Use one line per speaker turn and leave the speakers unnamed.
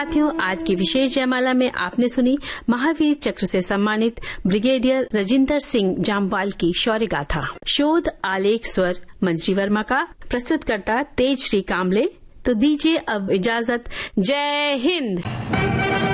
साथियों, आज की विशेष जयमाला में आपने सुनी महावीर चक्र से सम्मानित ब्रिगेडियर रजिंदर सिंह जामवाल की शौर्य गाथा। शोध आलेख स्वर मंजरी वर्मा का, प्रस्तुतकर्ता तेज श्री कामले। तो दीजिए अब इजाजत। जय हिंद।